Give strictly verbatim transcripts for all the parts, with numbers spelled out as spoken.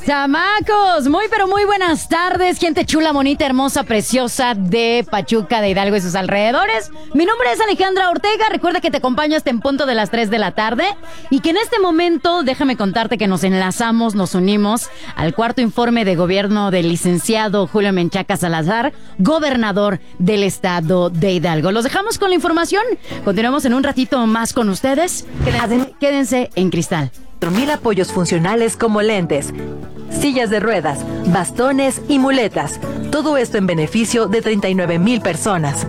Chamacos, muy pero muy buenas tardes, gente chula, bonita, hermosa, preciosa de Pachuca, de Hidalgo y sus alrededores. Mi nombre es Alejandra Ortega, recuerda que te acompaño hasta en punto de las tres de la tarde y que en este momento, déjame contarte que nos enlazamos, nos unimos al cuarto informe de gobierno del licenciado Julio Menchaca Salazar, gobernador del estado de Hidalgo. Los dejamos con la información, continuamos en un ratito más con ustedes, quédense, quédense en cristal. Mil apoyos funcionales como lentes, sillas de ruedas, bastones y muletas. Todo esto en beneficio de treinta y nueve mil personas.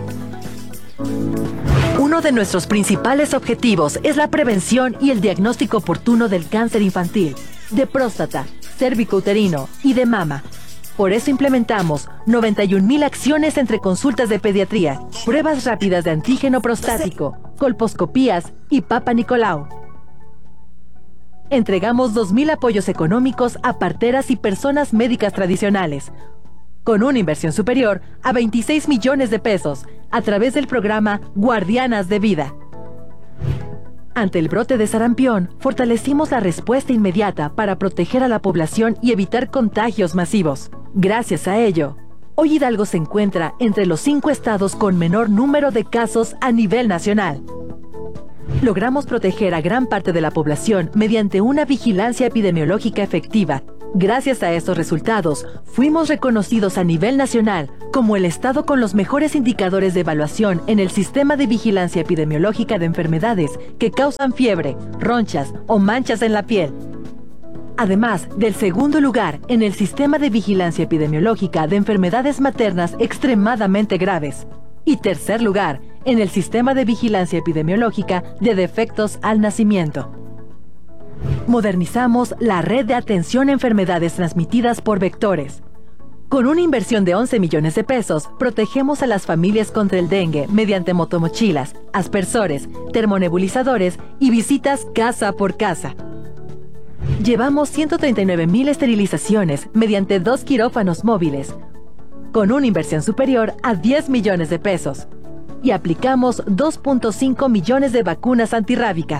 Uno de nuestros principales objetivos es la prevención y el diagnóstico oportuno del cáncer infantil, de próstata, cérvico-uterino y de mama. Por eso implementamos noventa y un mil acciones entre consultas de pediatría, pruebas rápidas de antígeno prostático, colposcopías y Papa Nicolau. Entregamos dos mil apoyos económicos a parteras y personas médicas tradicionales, con una inversión superior a veintiséis millones de pesos, a través del programa Guardianas de Vida. Ante el brote de sarampión, fortalecimos la respuesta inmediata para proteger a la población y evitar contagios masivos. Gracias a ello, hoy Hidalgo se encuentra entre los cinco estados con menor número de casos a nivel nacional. Logramos proteger a gran parte de la población mediante una vigilancia epidemiológica efectiva. Gracias a estos resultados, fuimos reconocidos a nivel nacional como el estado con los mejores indicadores de evaluación en el sistema de vigilancia epidemiológica de enfermedades que causan fiebre, ronchas o manchas en la piel. Además del segundo lugar en el sistema de vigilancia epidemiológica de enfermedades maternas extremadamente graves. Y tercer lugar en el sistema de vigilancia epidemiológica de defectos al nacimiento. Modernizamos la red de atención a enfermedades transmitidas por vectores. Con una inversión de once millones de pesos, protegemos a las familias contra el dengue mediante motomochilas, aspersores, termonebulizadores y visitas casa por casa. Llevamos ciento treinta y nueve mil esterilizaciones mediante dos quirófanos móviles, con una inversión superior a diez millones de pesos. Y aplicamos dos punto cinco millones de vacunas antirrábicas.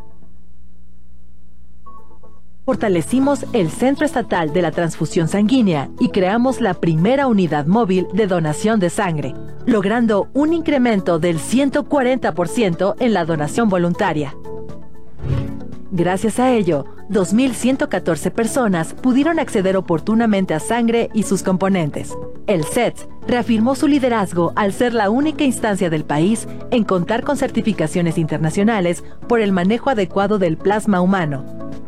Fortalecimos el Centro Estatal de la Transfusión Sanguínea y creamos la primera unidad móvil de donación de sangre, logrando un incremento del ciento cuarenta por ciento en la donación voluntaria. Gracias a ello, dos mil ciento catorce personas pudieron acceder oportunamente a sangre y sus componentes. El C E T S reafirmó su liderazgo al ser la única instancia del país en contar con certificaciones internacionales por el manejo adecuado del plasma humano.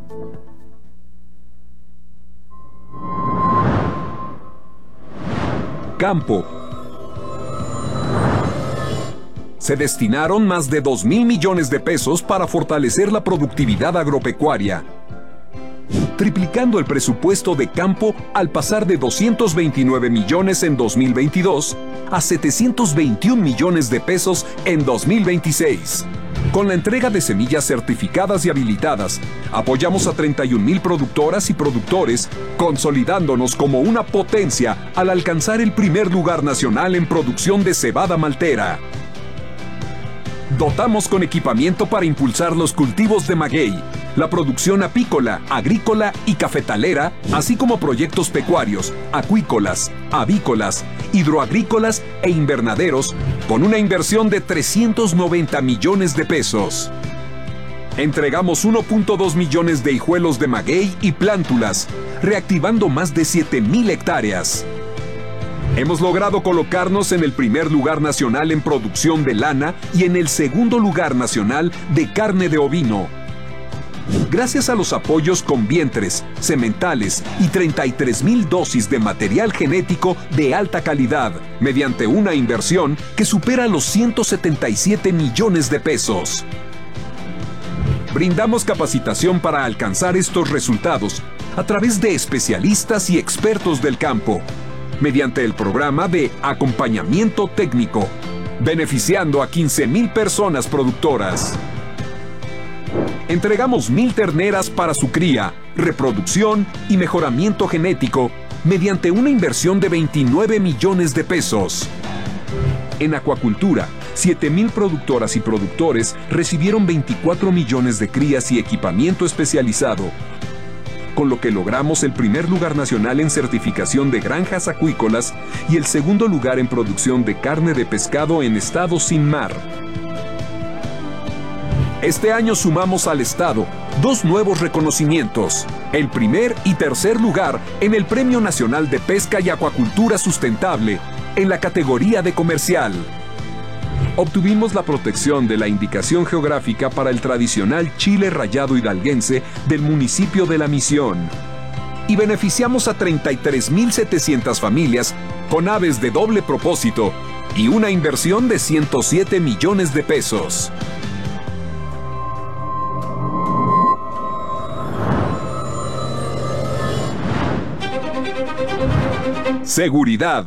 Campo. Se destinaron más de dos mil millones de pesos para fortalecer la productividad agropecuaria, triplicando el presupuesto de campo al pasar de doscientos veintinueve millones en dos mil veintidós a setecientos veintiún millones de pesos en dos mil veintiséis. Con la entrega de semillas certificadas y habilitadas, apoyamos a treinta y un mil productoras y productores, consolidándonos como una potencia al alcanzar el primer lugar nacional en producción de cebada maltera. Dotamos con equipamiento para impulsar los cultivos de maguey, la producción apícola, agrícola y cafetalera, así como proyectos pecuarios, acuícolas, avícolas, hidroagrícolas e invernaderos, con una inversión de trescientos noventa millones de pesos. Entregamos uno punto dos millones de hijuelos de maguey y plántulas, reactivando más de siete mil hectáreas. Hemos logrado colocarnos en el primer lugar nacional en producción de lana y en el segundo lugar nacional de carne de ovino. Gracias a los apoyos con vientres, sementales y treinta y tres mil dosis de material genético de alta calidad, mediante una inversión que supera los ciento setenta y siete millones de pesos. Brindamos capacitación para alcanzar estos resultados a través de especialistas y expertos del campo, mediante el programa de acompañamiento técnico, beneficiando a quince mil personas productoras. Entregamos mil terneras para su cría, reproducción y mejoramiento genético mediante una inversión de veintinueve millones de pesos. En acuacultura, siete mil productoras y productores recibieron veinticuatro millones de crías y equipamiento especializado, con lo que logramos el primer lugar nacional en certificación de granjas acuícolas y el segundo lugar en producción de carne de pescado en estados sin mar. Este año sumamos al Estado dos nuevos reconocimientos, el primer y tercer lugar en el Premio Nacional de Pesca y Acuacultura Sustentable, en la categoría de comercial. Obtuvimos la protección de la indicación geográfica para el tradicional chile rallado hidalguense del municipio de La Misión. Y beneficiamos a treinta y tres mil setecientas familias con aves de doble propósito y una inversión de ciento siete millones de pesos. Seguridad.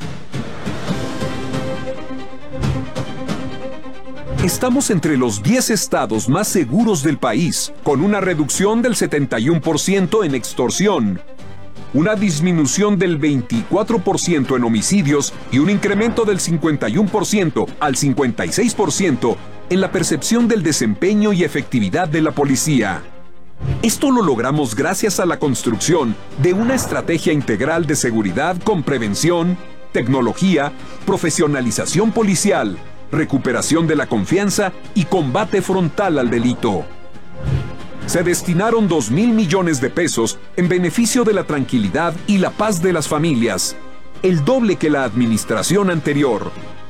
Estamos entre los diez estados más seguros del país, con una reducción del setenta y uno por ciento en extorsión, una disminución del veinticuatro por ciento en homicidios y un incremento del cincuenta y uno por ciento al cincuenta y seis por ciento en la percepción del desempeño y efectividad de la policía. Esto lo logramos gracias a la construcción de una estrategia integral de seguridad con prevención, tecnología, profesionalización policial, recuperación de la confianza y combate frontal al delito. Se destinaron dos mil millones de pesos en beneficio de la tranquilidad y la paz de las familias, el doble que la administración anterior.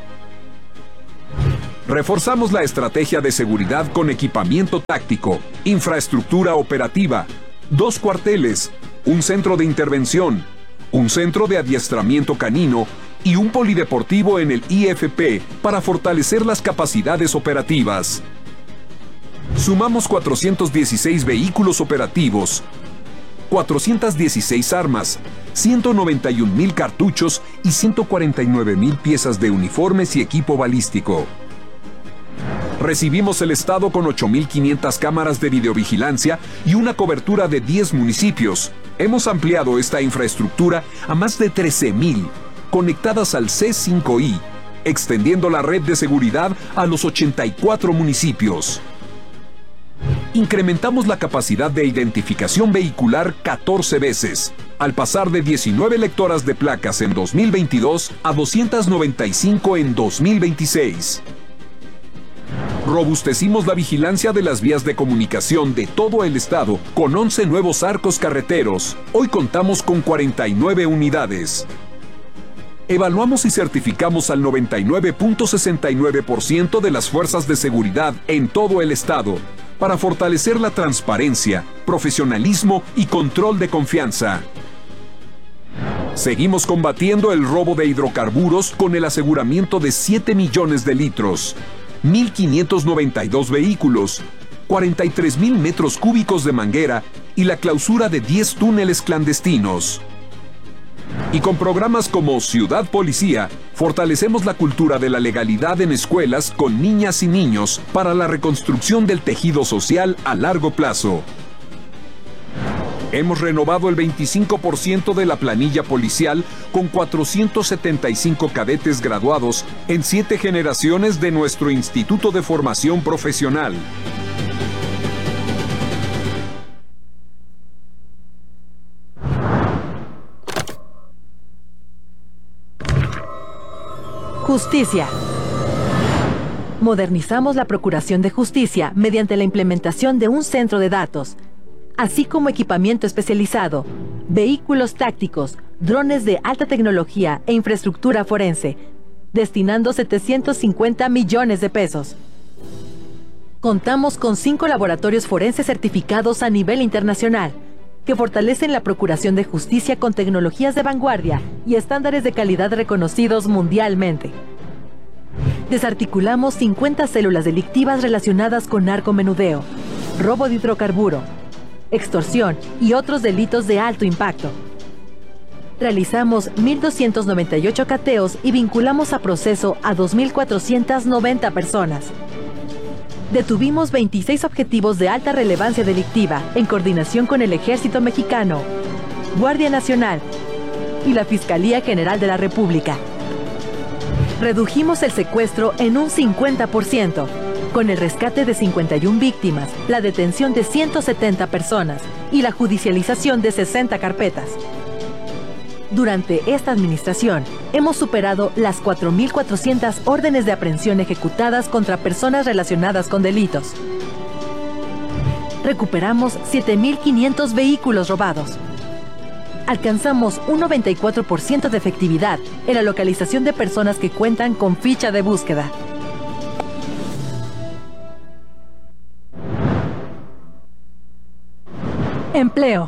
Reforzamos la estrategia de seguridad con equipamiento táctico, infraestructura operativa, dos cuarteles, un centro de intervención, un centro de adiestramiento canino y un polideportivo en el I F P para fortalecer las capacidades operativas. Sumamos cuatrocientos dieciséis vehículos operativos, cuatrocientas dieciséis armas, ciento noventa y un mil cartuchos y ciento cuarenta y nueve mil piezas de uniformes y equipo balístico. Recibimos el Estado con ocho mil quinientas cámaras de videovigilancia y una cobertura de diez municipios. Hemos ampliado esta infraestructura a más de trece mil, conectadas al C cinco I, extendiendo la red de seguridad a los ochenta y cuatro municipios. Incrementamos la capacidad de identificación vehicular catorce veces, al pasar de diecinueve lectoras de placas en dos mil veintidós a doscientas noventa y cinco en dos mil veintiséis. Robustecimos la vigilancia de las vías de comunicación de todo el estado con once nuevos arcos carreteros. Hoy contamos con cuarenta y nueve unidades. Evaluamos y certificamos al noventa y nueve punto sesenta y nueve por ciento de las fuerzas de seguridad en todo el estado para fortalecer la transparencia, profesionalismo y control de confianza. Seguimos combatiendo el robo de hidrocarburos con el aseguramiento de siete millones de litros. mil quinientos noventa y dos vehículos, cuarenta y tres mil metros cúbicos de manguera y la clausura de diez túneles clandestinos. Y con programas como Ciudad Policía, fortalecemos la cultura de la legalidad en escuelas con niñas y niños para la reconstrucción del tejido social a largo plazo. Hemos renovado el veinticinco por ciento de la planilla policial con cuatrocientos setenta y cinco cadetes graduados en siete generaciones de nuestro Instituto de Formación Profesional. Justicia. Modernizamos la Procuración de Justicia mediante la implementación de un centro de datos, así como equipamiento especializado, vehículos tácticos, drones de alta tecnología e infraestructura forense, destinando setecientos cincuenta millones de pesos. Contamos con cinco laboratorios forenses certificados a nivel internacional, que fortalecen la Procuración de Justicia con tecnologías de vanguardia y estándares de calidad reconocidos mundialmente. Desarticulamos cincuenta células delictivas relacionadas con narcomenudeo, robo de hidrocarburo, extorsión y otros delitos de alto impacto. Realizamos mil doscientos noventa y ocho cateos y vinculamos a proceso a dos mil cuatrocientas noventa personas. Detuvimos veintiséis objetivos de alta relevancia delictiva en coordinación con el Ejército Mexicano, Guardia Nacional y la Fiscalía General de la República. Redujimos el secuestro en un cincuenta por ciento. con el rescate de cincuenta y una víctimas, la detención de ciento setenta personas y la judicialización de sesenta carpetas. Durante esta administración, hemos superado las cuatro mil cuatrocientas órdenes de aprehensión ejecutadas contra personas relacionadas con delitos. Recuperamos siete mil quinientos vehículos robados. Alcanzamos un noventa y cuatro por ciento de efectividad en la localización de personas que cuentan con ficha de búsqueda. Empleo.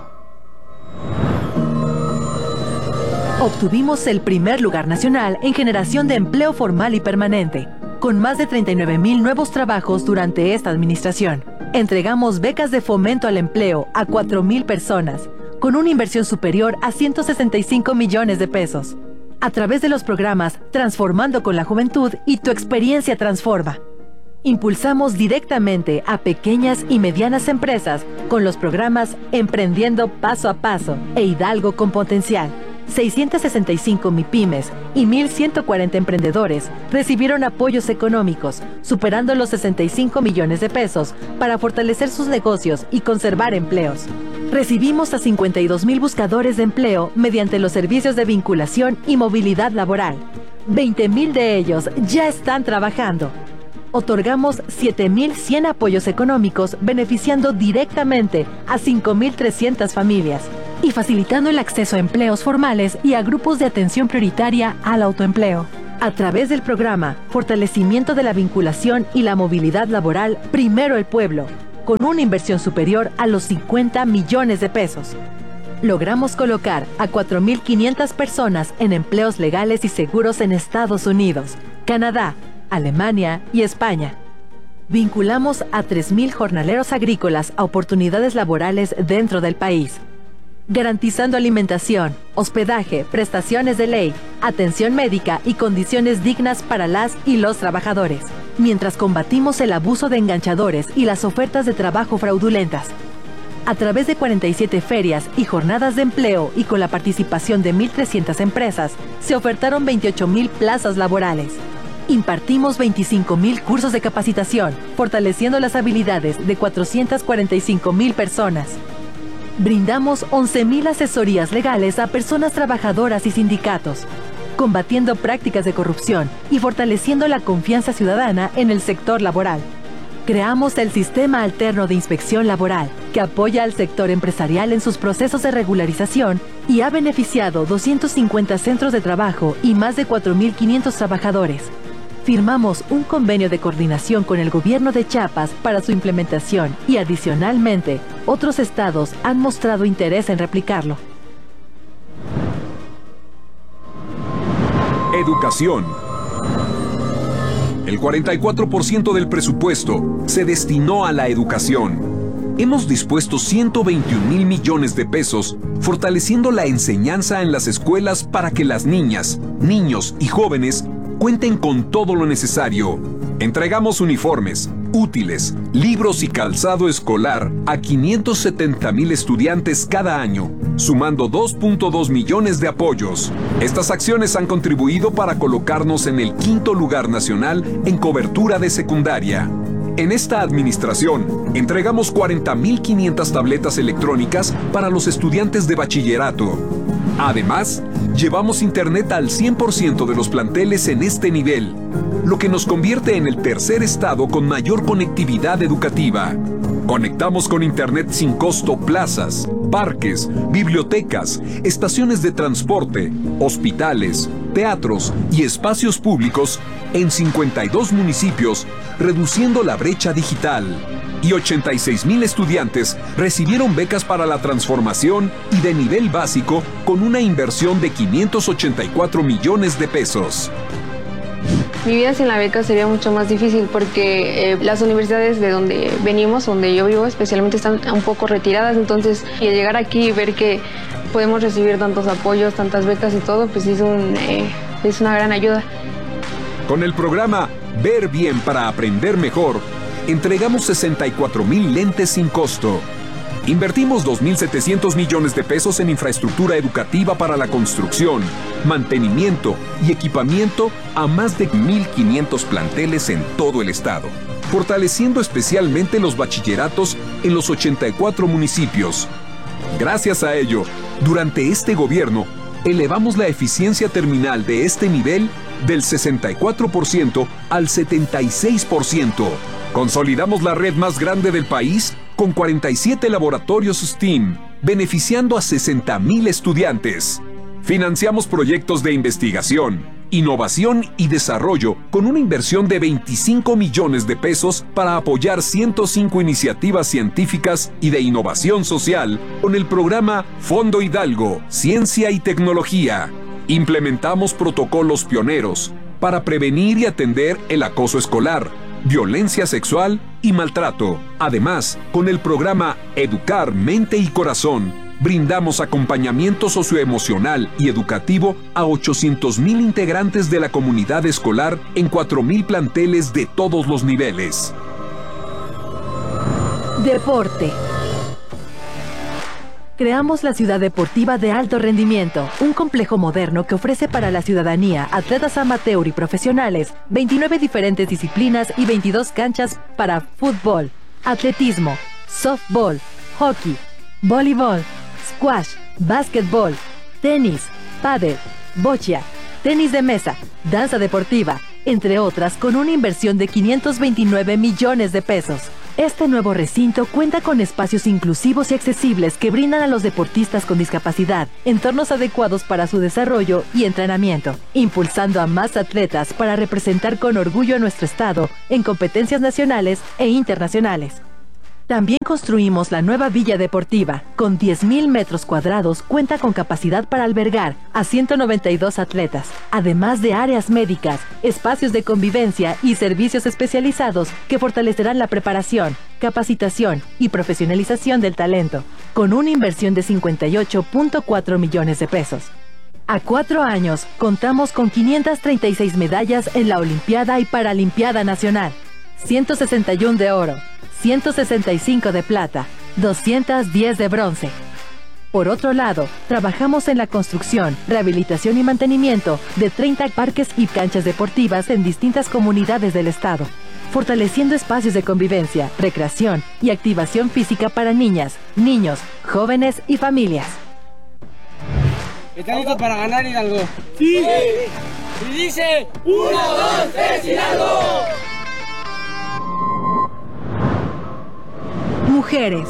Obtuvimos el primer lugar nacional en generación de empleo formal y permanente, con más de treinta y nueve mil nuevos trabajos durante esta administración. Entregamos becas de fomento al empleo a cuatro mil personas, con una inversión superior a ciento sesenta y cinco millones de pesos. A través de los programas Transformando con la Juventud y Tu Experiencia Transforma. Impulsamos directamente a pequeñas y medianas empresas con los programas Emprendiendo Paso a Paso e Hidalgo con Potencial. seiscientas sesenta y cinco MIPYMES y mil ciento cuarenta emprendedores recibieron apoyos económicos, superando los sesenta y cinco millones de pesos para fortalecer sus negocios y conservar empleos. Recibimos a cincuenta y dos mil buscadores de empleo mediante los servicios de vinculación y movilidad laboral. veinte mil de ellos ya están trabajando. Otorgamos siete mil cien apoyos económicos beneficiando directamente a cinco mil trescientas familias y facilitando el acceso a empleos formales y a grupos de atención prioritaria al autoempleo. A través del programa Fortalecimiento de la Vinculación y la Movilidad Laboral Primero el Pueblo, con una inversión superior a los cincuenta millones de pesos. Logramos colocar a cuatro mil quinientas personas en empleos legales y seguros en Estados Unidos, Canadá, Alemania y España. Vinculamos a tres mil jornaleros agrícolas a oportunidades laborales dentro del país, garantizando alimentación, hospedaje, prestaciones de ley, atención médica y condiciones dignas para las y los trabajadores, mientras combatimos el abuso de enganchadores y las ofertas de trabajo fraudulentas. A través de cuarenta y siete ferias y jornadas de empleo y con la participación de mil trescientas empresas, se ofertaron veintiocho mil plazas laborales. Impartimos veinticinco mil cursos de capacitación, fortaleciendo las habilidades de cuatrocientas cuarenta y cinco mil personas. Brindamos once mil asesorías legales a personas trabajadoras y sindicatos, combatiendo prácticas de corrupción y fortaleciendo la confianza ciudadana en el sector laboral. Creamos el Sistema Alterno de Inspección Laboral, que apoya al sector empresarial en sus procesos de regularización y ha beneficiado doscientos cincuenta centros de trabajo y más de cuatro mil quinientos trabajadores. Firmamos un convenio de coordinación con el gobierno de Chiapas para su implementación y, adicionalmente, otros estados han mostrado interés en replicarlo. Educación. El cuarenta y cuatro por ciento del presupuesto se destinó a la educación. Hemos dispuesto ciento veintiún mil millones de pesos, fortaleciendo la enseñanza en las escuelas para que las niñas, niños y jóvenes cuenten con todo lo necesario. Entregamos uniformes, útiles, libros y calzado escolar a quinientos setenta mil estudiantes cada año, sumando dos punto dos millones de apoyos. Estas acciones han contribuido para colocarnos en el quinto lugar nacional en cobertura de secundaria. En esta administración, entregamos cuarenta mil quinientas tabletas electrónicas para los estudiantes de bachillerato. Además, llevamos internet al cien por ciento de los planteles en este nivel, lo que nos convierte en el tercer estado con mayor conectividad educativa. Conectamos con internet sin costo plazas, parques, bibliotecas, estaciones de transporte, hospitales, teatros y espacios públicos en cincuenta y dos municipios, reduciendo la brecha digital. Y ochenta y seis mil estudiantes recibieron becas para la transformación y de nivel básico con una inversión de quinientos ochenta y cuatro millones de pesos. Mi vida sin la beca sería mucho más difícil porque eh, las universidades de donde venimos, donde yo vivo especialmente, están un poco retiradas. Entonces, y llegar aquí y ver que podemos recibir tantos apoyos, tantas becas y todo, pues es, un, eh, es una gran ayuda. Con el programa Ver Bien para Aprender Mejor, entregamos sesenta y cuatro mil lentes sin costo. Invertimos dos mil setecientos millones de pesos en infraestructura educativa para la construcción, mantenimiento y equipamiento a más de mil quinientos planteles en todo el estado. fortaleciendo especialmente los bachilleratos en los ochenta y cuatro municipios. Gracias a ello, durante este gobierno, elevamos la eficiencia terminal de este nivel del sesenta y cuatro por ciento al setenta y seis por ciento. Consolidamos la red más grande del país con cuarenta y siete laboratorios STEAM, beneficiando a sesenta mil estudiantes. Financiamos proyectos de investigación, innovación y desarrollo con una inversión de veinticinco millones de pesos para apoyar ciento cinco iniciativas científicas y de innovación social con el programa Fondo Hidalgo, Ciencia y Tecnología. Implementamos protocolos pioneros para prevenir y atender el acoso escolar, violencia sexual y maltrato. Además, con el programa Educar Mente y Corazón, brindamos acompañamiento socioemocional y educativo a ochocientos mil integrantes de la comunidad escolar en cuatro mil planteles de todos los niveles. Deporte. Creamos la Ciudad Deportiva de Alto Rendimiento, un complejo moderno que ofrece para la ciudadanía, atletas amateur y profesionales, veintinueve diferentes disciplinas y veintidós canchas para fútbol, atletismo, softball, hockey, voleibol, squash, básquetbol, tenis, pádel, boccia, tenis de mesa, danza deportiva, entre otras, con una inversión de quinientos veintinueve millones de pesos. Este nuevo recinto cuenta con espacios inclusivos y accesibles que brindan a los deportistas con discapacidad entornos adecuados para su desarrollo y entrenamiento, impulsando a más atletas para representar con orgullo a nuestro estado en competencias nacionales e internacionales. También construimos la nueva Villa Deportiva. Con diez mil metros cuadrados, cuenta con capacidad para albergar a ciento noventa y dos atletas, además de áreas médicas, espacios de convivencia y servicios especializados que fortalecerán la preparación, capacitación y profesionalización del talento, con una inversión de cincuenta y ocho punto cuatro millones de pesos. A cuatro años, contamos con quinientas treinta y seis medallas en la Olimpiada y Paralimpiada Nacional, ciento sesenta y uno de oro, ciento sesenta y cinco de plata, doscientos diez de bronce. Por otro lado, trabajamos en la construcción, rehabilitación y mantenimiento de treinta parques y canchas deportivas en distintas comunidades del estado, fortaleciendo espacios de convivencia, recreación y activación física para niñas, niños, jóvenes y familias. ¿Están listos para ganar, Hidalgo? ¡Sí! Y dice: ¡uno, dos, tres, Hidalgo! Mujeres.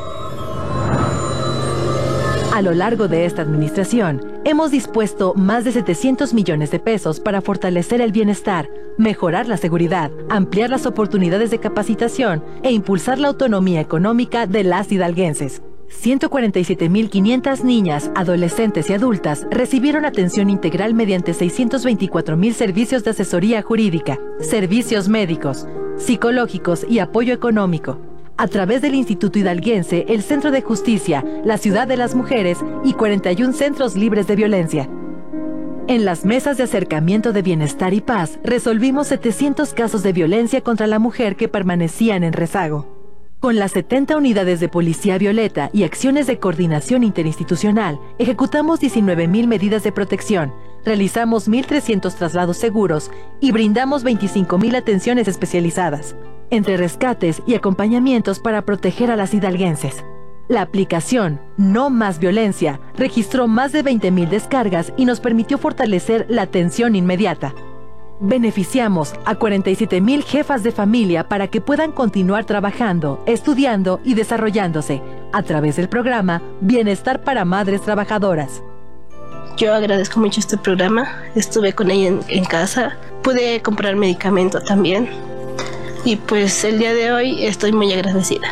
A lo largo de esta administración, hemos dispuesto más de setecientos millones de pesos para fortalecer el bienestar, mejorar la seguridad, ampliar las oportunidades de capacitación e impulsar la autonomía económica de las hidalguenses. ciento cuarenta y siete mil quinientas niñas, adolescentes y adultas recibieron atención integral mediante seiscientos veinticuatro mil servicios de asesoría jurídica, servicios médicos, psicológicos y apoyo económico, a través del Instituto Hidalguense, el Centro de Justicia, la Ciudad de las Mujeres y cuarenta y uno centros libres de violencia. En las mesas de acercamiento de bienestar y paz, resolvimos setecientos casos de violencia contra la mujer que permanecían en rezago. Con las setenta unidades de Policía Violeta y acciones de coordinación interinstitucional, ejecutamos diecinueve mil medidas de protección, realizamos mil trescientos traslados seguros y brindamos veinticinco mil atenciones especializadas, entre rescates y acompañamientos para proteger a las hidalguenses. La aplicación No Más Violencia registró más de veinte mil descargas y nos permitió fortalecer la atención inmediata. Beneficiamos a cuarenta y siete mil jefas de familia para que puedan continuar trabajando, estudiando y desarrollándose a través del programa Bienestar para Madres Trabajadoras. Yo agradezco mucho este programa, estuve con ella en, en casa, pude comprar medicamento también y pues el día de hoy estoy muy agradecida.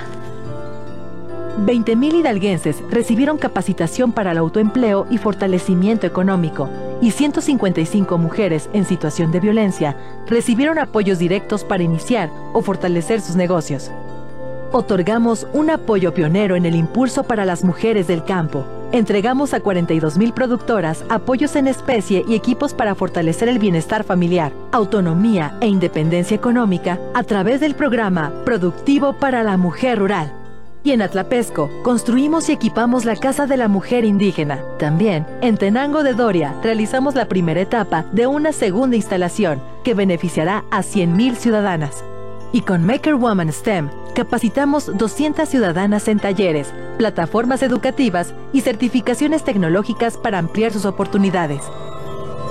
veinte mil hidalguenses recibieron capacitación para el autoempleo y fortalecimiento económico y ciento cincuenta y cinco mujeres en situación de violencia recibieron apoyos directos para iniciar o fortalecer sus negocios. Otorgamos un apoyo pionero en el impulso para las mujeres del campo. Entregamos a cuarenta y dos mil productoras apoyos en especie y equipos para fortalecer el bienestar familiar, autonomía e independencia económica a través del programa Productivo para la Mujer Rural. Y en Atlapesco, construimos y equipamos la Casa de la Mujer Indígena. También, en Tenango de Doria, realizamos la primera etapa de una segunda instalación que beneficiará a cien mil ciudadanas. Y con Maker Woman STEM, capacitamos doscientas ciudadanas en talleres, plataformas educativas y certificaciones tecnológicas para ampliar sus oportunidades.